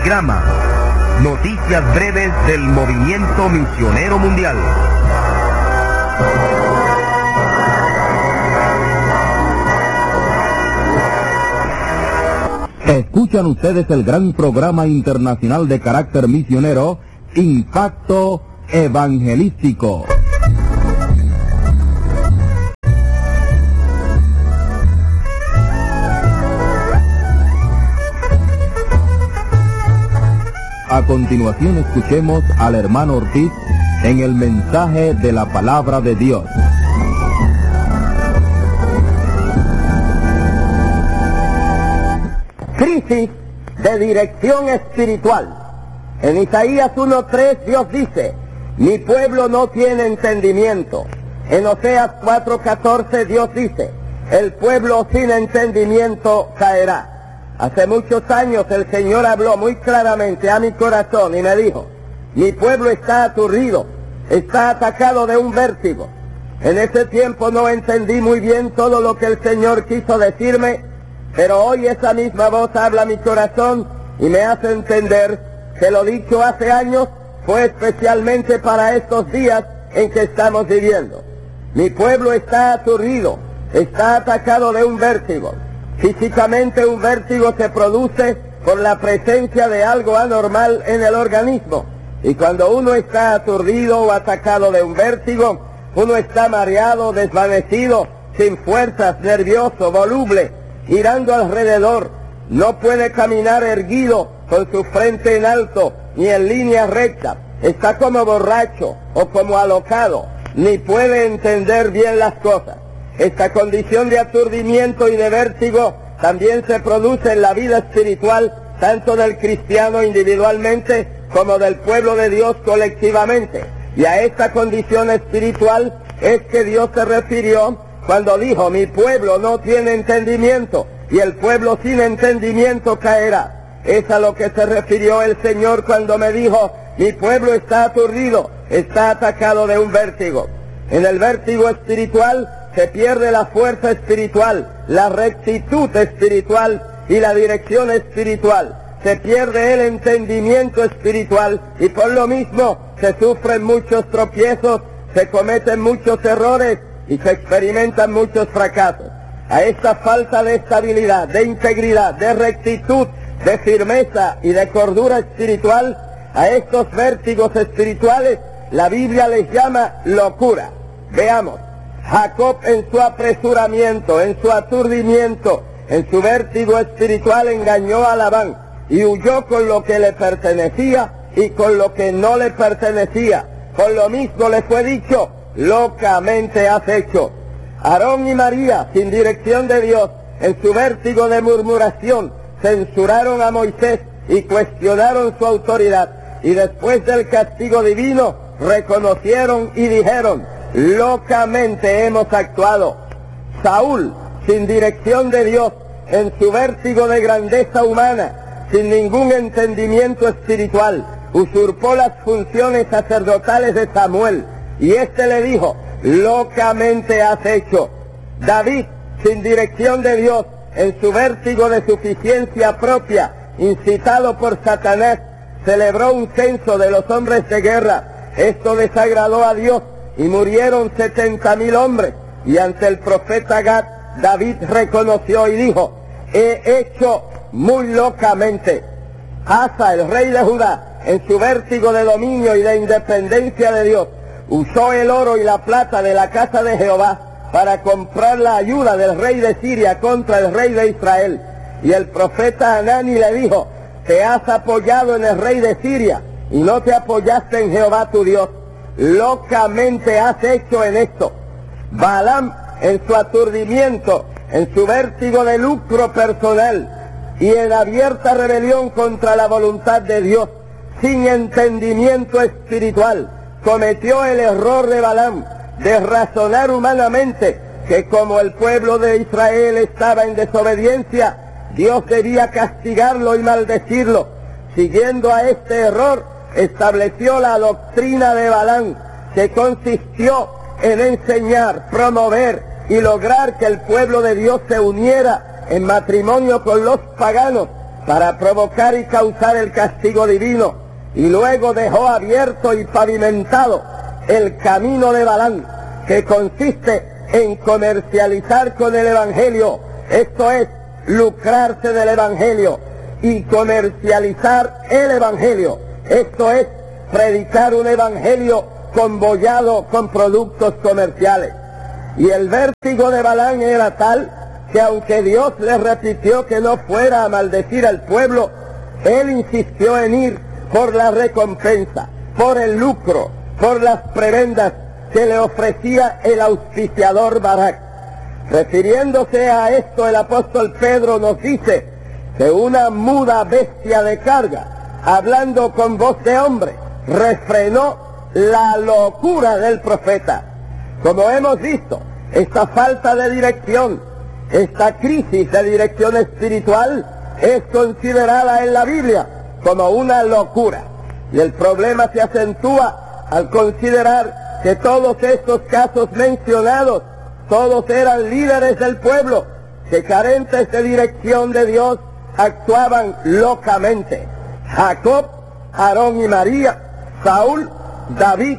Grama, noticias breves del movimiento misionero mundial. Escuchan ustedes el gran programa internacional de carácter misionero, Impacto Evangelístico. A continuación escuchemos al hermano Ortiz en el mensaje de la palabra de Dios. Crisis de dirección espiritual. En Isaías 1:3 Dios dice: mi pueblo no tiene entendimiento. En Oseas 4:14 Dios dice: el pueblo sin entendimiento caerá. Hace muchos años el Señor habló muy claramente a mi corazón y me dijo: mi pueblo está aturdido, está atacado de un vértigo. En ese tiempo no entendí muy bien todo lo que el Señor quiso decirme, pero hoy esa misma voz habla a mi corazón y me hace entender que lo dicho hace años fue especialmente para estos días en que estamos viviendo. Mi pueblo está aturdido, está atacado de un vértigo. Físicamente un vértigo se produce por la presencia de algo anormal en el organismo. Y cuando uno está aturdido o atacado de un vértigo, uno está mareado, desvanecido, sin fuerzas, nervioso, voluble, girando alrededor. No puede caminar erguido con su frente en alto, ni en línea recta. Está como borracho o como alocado, ni puede entender bien las cosas. Esta condición de aturdimiento y de vértigo también se produce en la vida espiritual, tanto del cristiano individualmente como del pueblo de Dios colectivamente. Y a esta condición espiritual es que Dios se refirió cuando dijo: mi pueblo no tiene entendimiento y el pueblo sin entendimiento caerá. Es a lo que se refirió el Señor cuando me dijo: mi pueblo está aturdido, está atacado de un vértigo. En el vértigo espiritual se pierde la fuerza espiritual, la rectitud espiritual y la dirección espiritual. Se pierde el entendimiento espiritual y por lo mismo se sufren muchos tropiezos, se cometen muchos errores y se experimentan muchos fracasos. A esta falta de estabilidad, de integridad, de rectitud, de firmeza y de cordura espiritual, a estos vértigos espirituales, la Biblia les llama locura. Veamos. Jacob en su apresuramiento, en su aturdimiento, en su vértigo espiritual engañó a Labán y huyó con lo que le pertenecía y con lo que no le pertenecía. Con lo mismo le fue dicho: locamente has hecho. Aarón y María, sin dirección de Dios, en su vértigo de murmuración, censuraron a Moisés y cuestionaron su autoridad. Y después del castigo divino, reconocieron y dijeron: locamente hemos actuado. Saúl, sin dirección de Dios, en su vértigo de grandeza humana, sin ningún entendimiento espiritual, usurpó las funciones sacerdotales de Samuel, y éste le dijo: locamente has hecho. David, sin dirección de Dios, en su vértigo de suficiencia propia, incitado por Satanás, celebró un censo de los hombres de guerra. Esto desagradó a Dios y murieron 70,000 hombres. Y ante el profeta Gad, David reconoció y dijo: he hecho muy locamente. Asa, el rey de Judá, en su vértigo de dominio y de independencia de Dios, usó el oro y la plata de la casa de Jehová para comprar la ayuda del rey de Siria contra el rey de Israel. Y el profeta Hanani le dijo: te has apoyado en el rey de Siria y no te apoyaste en Jehová tu Dios. Locamente has hecho en esto. Balaam, en su aturdimiento, en su vértigo de lucro personal y en abierta rebelión contra la voluntad de Dios, sin entendimiento espiritual, cometió el error de Balaam de razonar humanamente que como el pueblo de Israel estaba en desobediencia, Dios debía castigarlo y maldecirlo. Siguiendo a este error, estableció la doctrina de Balaam, que consistió en enseñar, promover y lograr que el pueblo de Dios se uniera en matrimonio con los paganos para provocar y causar el castigo divino, y luego dejó abierto y pavimentado el camino de Balaam, que consiste en comercializar con el Evangelio, esto es, lucrarse del Evangelio, y comercializar el Evangelio, esto es, predicar un Evangelio conbollado con productos comerciales. Y el vértigo de Balaam era tal que aunque Dios le repitió que no fuera a maldecir al pueblo, él insistió en ir por la recompensa, por el lucro, por las prebendas que le ofrecía el auspiciador Barak. Refiriéndose a esto, el apóstol Pedro nos dice que una muda bestia de carga, hablando con voz de hombre, refrenó la locura del profeta. Como hemos visto, esta falta de dirección, esta crisis de dirección espiritual es considerada en la Biblia como una locura. Y el problema se acentúa al considerar que todos estos casos mencionados, todos eran líderes del pueblo que, carentes de dirección de Dios, actuaban locamente. Jacob, Aarón y María, Saúl, David,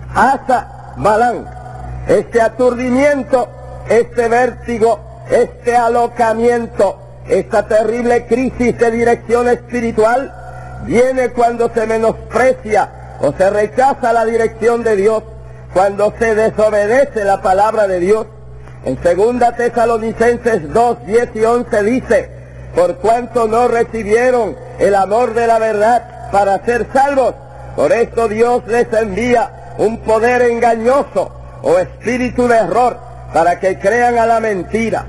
Asa, Balaam. Este aturdimiento, este vértigo, este alocamiento, esta terrible crisis de dirección espiritual viene cuando se menosprecia o se rechaza la dirección de Dios, cuando se desobedece la palabra de Dios. En 2 Tesalonicenses 2, 10 y 11 dice: por cuanto no recibieron el amor de la verdad para ser salvos, por esto Dios les envía un poder engañoso o espíritu de error para que crean a la mentira.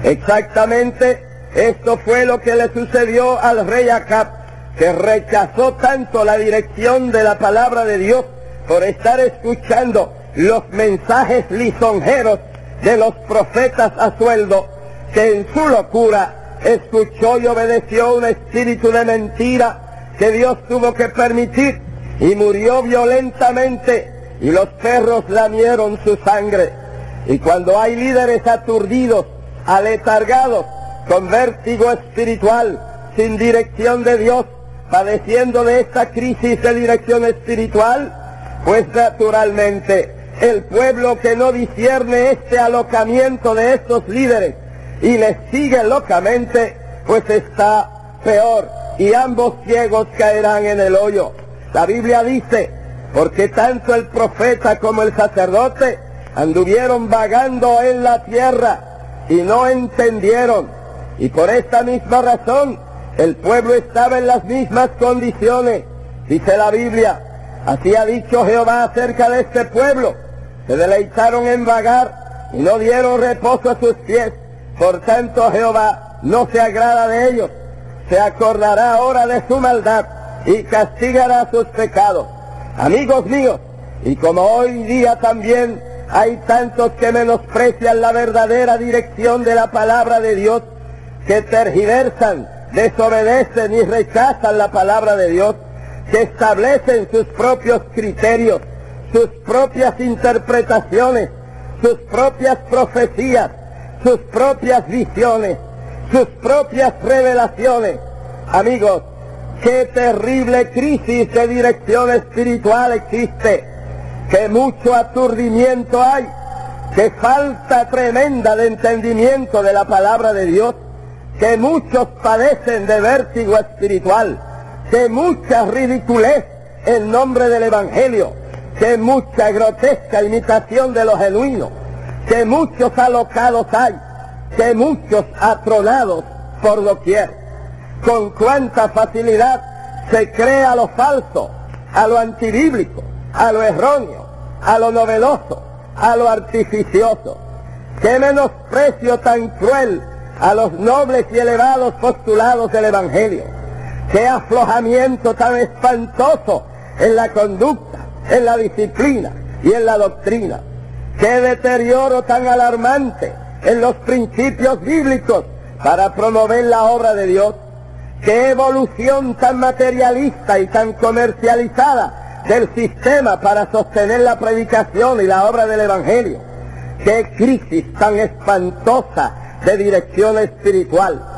Exactamente esto fue lo que le sucedió al rey Acab, que rechazó tanto la dirección de la palabra de Dios por estar escuchando los mensajes lisonjeros de los profetas a sueldo, que en su locura escuchó y obedeció un espíritu de mentira que Dios tuvo que permitir, y murió violentamente, y los perros lamieron su sangre. Y cuando hay líderes aturdidos, aletargados, con vértigo espiritual, sin dirección de Dios, padeciendo de esta crisis de dirección espiritual, pues naturalmente el pueblo que no discierne este alocamiento de estos líderes y les sigue locamente, pues está peor, y ambos ciegos caerán en el hoyo. La Biblia dice: porque tanto el profeta como el sacerdote anduvieron vagando en la tierra y no entendieron, y por esta misma razón el pueblo estaba en las mismas condiciones. Dice la Biblia: así ha dicho Jehová acerca de este pueblo, se deleitaron en vagar y no dieron reposo a sus pies, por tanto Jehová no se agrada de ellos, se acordará ahora de su maldad y castigará sus pecados. Amigos míos, y como hoy día también hay tantos que menosprecian la verdadera dirección de la palabra de Dios, que tergiversan, desobedecen y rechazan la palabra de Dios, que establecen sus propios criterios, sus propias interpretaciones, sus propias profecías, sus propias visiones, sus propias revelaciones. Amigos, qué terrible crisis de dirección espiritual existe, que mucho aturdimiento hay, que falta tremenda de entendimiento de la palabra de Dios, que muchos padecen de vértigo espiritual, que mucha ridiculez en nombre del Evangelio, que mucha grotesca imitación de lo genuino, que muchos alocados hay, que muchos atronados por doquier. Con cuánta facilidad se cree a lo falso, a lo antibíblico, a lo erróneo, a lo novedoso, a lo artificioso. Qué menosprecio tan cruel a los nobles y elevados postulados del Evangelio. Qué aflojamiento tan espantoso en la conducta, en la disciplina y en la doctrina. Qué deterioro tan alarmante en los principios bíblicos para promover la obra de Dios. Qué evolución tan materialista y tan comercializada del sistema para sostener la predicación y la obra del Evangelio. Qué crisis tan espantosa de dirección espiritual.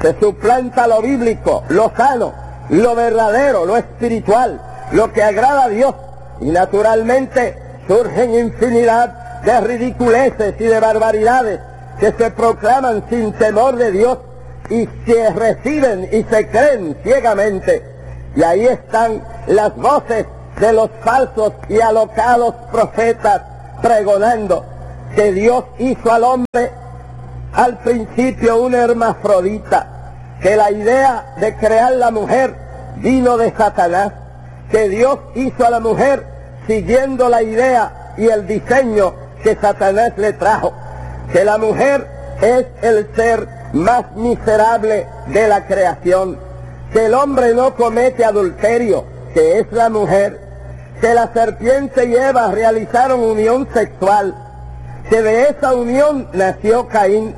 Se suplanta lo bíblico, lo sano, lo verdadero, lo espiritual, lo que agrada a Dios. Y naturalmente surgen infinidad de ridiculeces y de barbaridades que se proclaman sin temor de Dios y se reciben y se creen ciegamente. Y ahí están las voces de los falsos y alocados profetas pregonando que Dios hizo al hombre al principio una hermafrodita, que la idea de crear la mujer vino de Satanás, que Dios hizo a la mujer siguiendo la idea y el diseño que Satanás le trajo, que la mujer es el ser más miserable de la creación, que el hombre no comete adulterio, que es la mujer, que la serpiente y Eva realizaron unión sexual, que de esa unión nació Caín,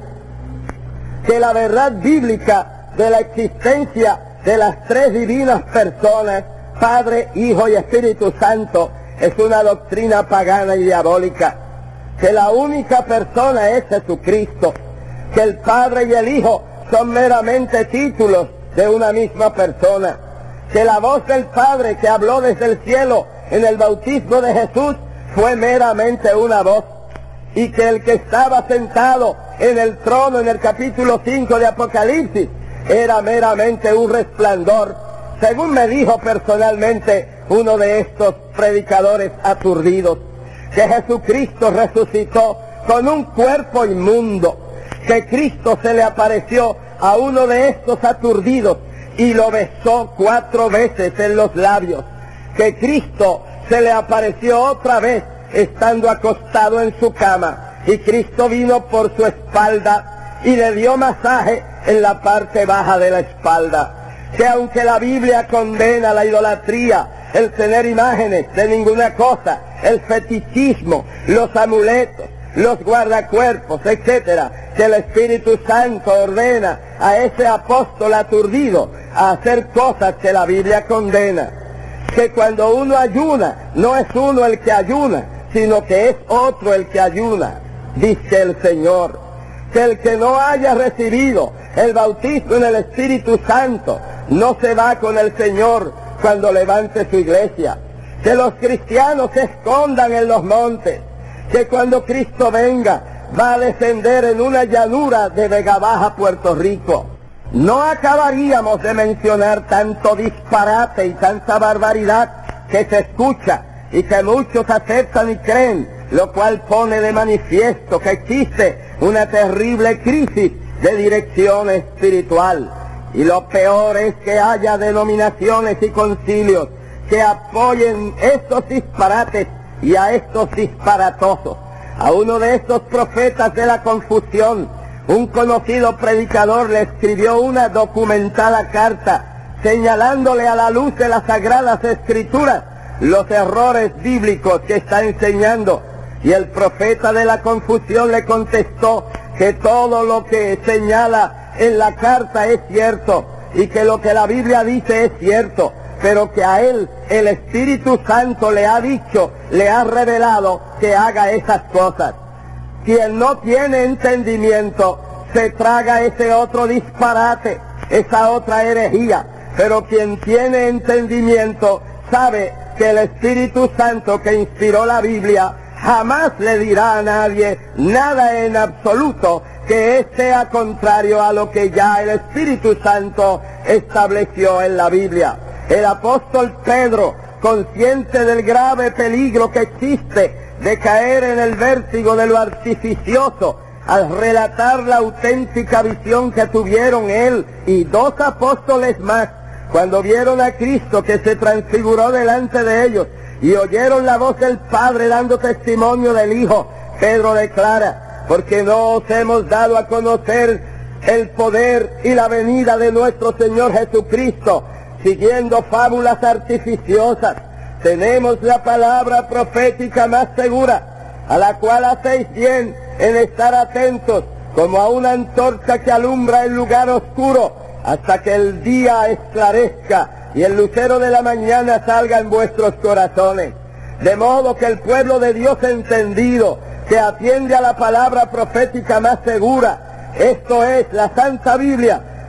que la verdad bíblica de la existencia de las tres divinas personas, Padre, Hijo y Espíritu Santo, es una doctrina pagana y diabólica, que la única persona es Jesucristo, que el Padre y el Hijo son meramente títulos de una misma persona, que la voz del Padre que habló desde el cielo en el bautismo de Jesús fue meramente una voz, y que el que estaba sentado en el trono en el capítulo 5 de Apocalipsis era meramente un resplandor, según me dijo personalmente uno de estos predicadores aturdidos, que Jesucristo resucitó con un cuerpo inmundo, que Cristo se le apareció a uno de estos aturdidos y lo besó 4 veces en los labios, que Cristo se le apareció otra vez estando acostado en su cama, y Cristo vino por su espalda y le dio masaje en la parte baja de la espalda, que aunque la Biblia condena la idolatría, el tener imágenes de ninguna cosa, el fetichismo, los amuletos, los guardacuerpos, etcétera, que el Espíritu Santo ordena a ese apóstol aturdido a hacer cosas que la Biblia condena, que cuando uno ayuna, no es uno el que ayuna, sino que es otro el que ayuna, dice el Señor, que el que no haya recibido el bautismo en el Espíritu Santo no se va con el Señor cuando levante su iglesia, que los cristianos se escondan en los montes, que cuando Cristo venga va a descender en una llanura de Vega Baja, Puerto Rico. No acabaríamos de mencionar tanto disparate y tanta barbaridad que se escucha y que muchos aceptan y creen, lo cual pone de manifiesto que existe una terrible crisis de dirección espiritual. Y lo peor es que haya denominaciones y concilios que apoyen estos disparates y a estos disparatosos. A uno de estos profetas de la confusión, un conocido predicador le escribió una documentada carta señalándole a la luz de las Sagradas Escrituras los errores bíblicos que está enseñando, y el profeta de la confusión le contestó que todo lo que señala en la carta es cierto y que lo que la Biblia dice es cierto, pero que a él el Espíritu Santo le ha dicho, le ha revelado que haga esas cosas. Quien no tiene entendimiento se traga ese otro disparate, esa otra herejía, pero quien tiene entendimiento sabe que el Espíritu Santo que inspiró la Biblia jamás le dirá a nadie nada en absoluto que sea contrario a lo que ya el Espíritu Santo estableció en la Biblia. El apóstol Pedro, consciente del grave peligro que existe de caer en el vértigo de lo artificioso, al relatar la auténtica visión que tuvieron él y 2 apóstoles más, cuando vieron a Cristo que se transfiguró delante de ellos y oyeron la voz del Padre dando testimonio del Hijo, Pedro declara: porque no os hemos dado a conocer el poder y la venida de nuestro Señor Jesucristo, siguiendo fábulas artificiosas. Tenemos la palabra profética más segura, a la cual hacéis bien en estar atentos, como a una antorcha que alumbra el lugar oscuro, hasta que el día esclarezca y el lucero de la mañana salga en vuestros corazones. De modo que el pueblo de Dios entendido, que atiende a la palabra profética más segura, esto es la Santa Biblia,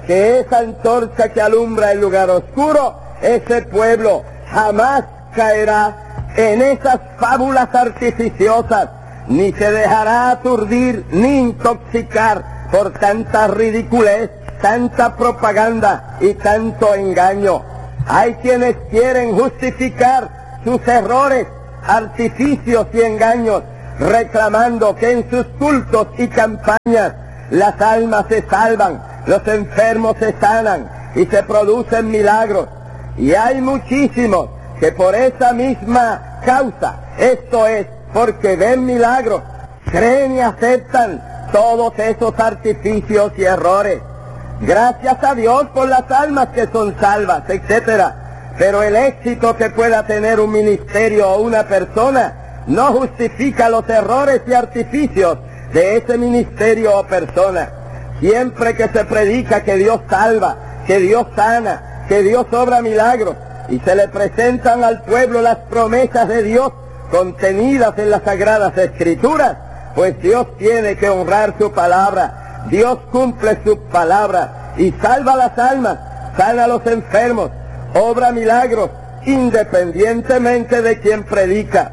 que esa antorcha que alumbra el lugar oscuro, ese pueblo jamás caerá en esas fábulas artificiosas, ni se dejará aturdir ni intoxicar por tanta ridiculez, tanta propaganda y tanto engaño. Hay quienes quieren justificar sus errores, artificios y engaños, reclamando que en sus cultos y campañas las almas se salvan, los enfermos se sanan y se producen milagros. Y hay muchísimos que por esa misma causa, esto es, porque ven milagros, creen y aceptan todos esos artificios y errores. Gracias a Dios por las almas que son salvas, etcétera. Pero el éxito que pueda tener un ministerio o una persona no justifica los errores y artificios de ese ministerio o persona. Siempre que se predica que Dios salva, que Dios sana, que Dios obra milagros, y se le presentan al pueblo las promesas de Dios contenidas en las Sagradas Escrituras, pues Dios tiene que honrar su palabra. Dios cumple su palabra y salva las almas, sana a los enfermos, obra milagros, independientemente de quien predica.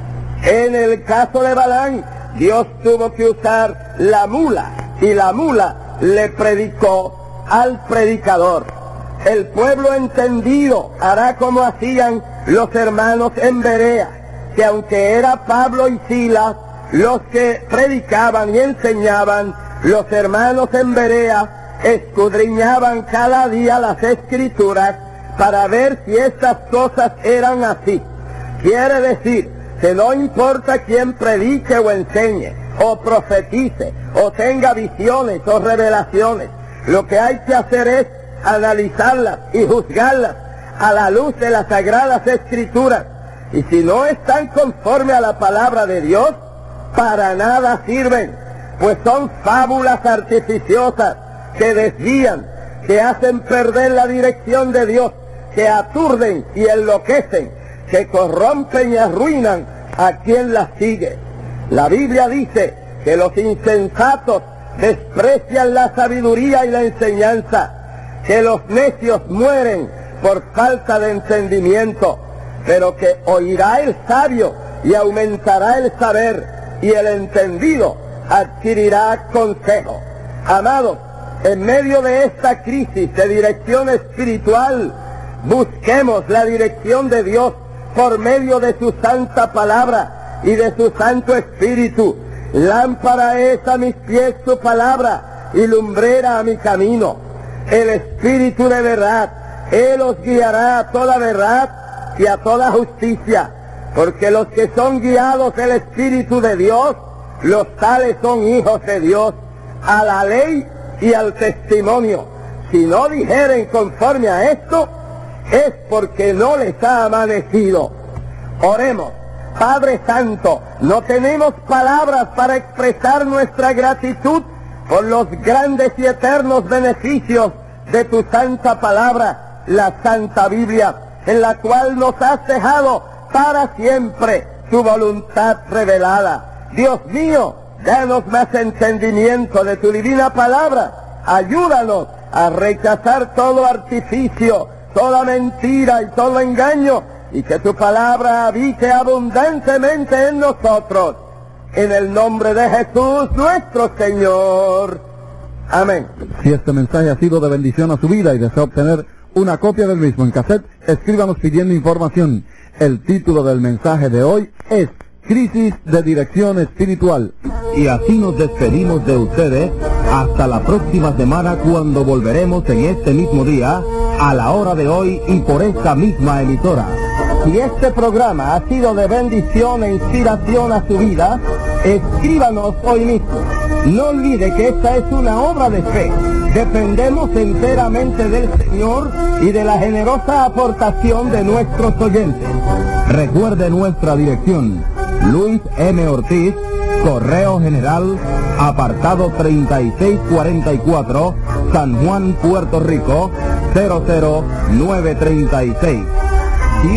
En el caso de Balaam, Dios tuvo que usar la mula, y la mula le predicó al predicador. El pueblo entendido hará como hacían los hermanos en Berea, que aunque era Pablo y Silas los que predicaban y enseñaban, los hermanos en Berea escudriñaban cada día las Escrituras para ver si estas cosas eran así. Quiere decir que no importa quién predique o enseñe, o profetice, o tenga visiones o revelaciones, lo que hay que hacer es analizarlas y juzgarlas a la luz de las Sagradas Escrituras. Y si no están conforme a la palabra de Dios, para nada sirven, pues son fábulas artificiosas que desvían, que hacen perder la dirección de Dios, que aturden y enloquecen, que corrompen y arruinan a quien las sigue. La Biblia dice que los insensatos desprecian la sabiduría y la enseñanza, que los necios mueren por falta de entendimiento, pero que oirá el sabio y aumentará el saber, y el entendido adquirirá consejo. Amados, en medio de esta crisis de dirección espiritual, busquemos la dirección de Dios por medio de su santa palabra y de su Santo Espíritu. Lámpara es a mis pies su palabra y lumbrera a mi camino. El Espíritu de verdad, Él os guiará a toda verdad y a toda justicia, porque los que son guiados del Espíritu de Dios, los tales son hijos de Dios. A la ley y al testimonio, si no dijeren conforme a esto, es porque no les ha amanecido. Oremos. Padre Santo, no tenemos palabras para expresar nuestra gratitud por los grandes y eternos beneficios de tu santa palabra, la Santa Biblia, en la cual nos has dejado para siempre tu voluntad revelada. Dios mío, danos más entendimiento de tu divina palabra. Ayúdanos a rechazar todo artificio, toda mentira y todo engaño, y que tu palabra habite abundantemente en nosotros. En el nombre de Jesús nuestro Señor. Amén. Si este mensaje ha sido de bendición a su vida y desea obtener una copia del mismo en cassette, escríbanos pidiendo información. El título del mensaje de hoy es Crisis de Dirección Espiritual. Y así nos despedimos de ustedes hasta la próxima semana, cuando volveremos en este mismo día, a la hora de hoy y por esta misma emisora. Si este programa ha sido de bendición e inspiración a su vida, escríbanos hoy mismo. No olvide que esta es una obra de fe. Dependemos enteramente del Señor y de la generosa aportación de nuestros oyentes. Recuerde nuestra dirección: Luis M. Ortiz, Correo General, apartado 3644, San Juan, Puerto Rico, 00936.